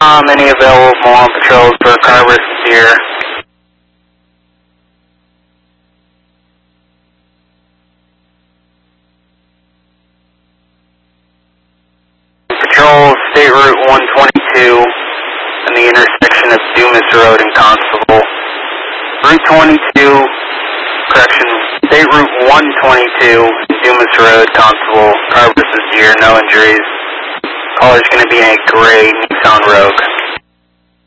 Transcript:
Any available on patrols for car versus Deer? Patrol State Route 122 and the intersection of Dumas Road and Constable. Route 22, correction, State Route 122, Dumas Road, Constable, car versus Deer, no injuries. Caller's going to be in a gray Nissan Rogue.